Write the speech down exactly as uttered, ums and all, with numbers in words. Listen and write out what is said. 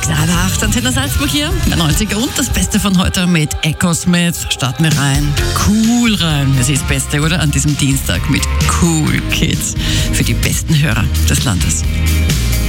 Klar, acht Antenne Salzburg hier, der neunziger und das Beste von heute mit Echo Smith. Starten wir rein. Cool rein. Das ist das Beste, oder? An diesem Dienstag mit Cool Kids. Für die besten Hörer des Landes.